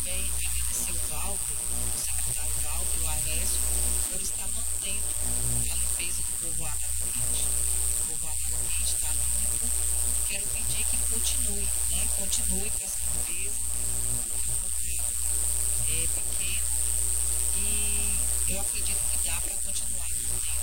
também agradecer o Walter, o secretário Walter, o Aécio, por estar mantendo a limpeza do povoado Água Quente. O povoado Água Quente está limpo. Quero pedir que continue, né? Continue com essa limpeza. O povoado é pequeno e eu acredito que dá para continuar mantendo.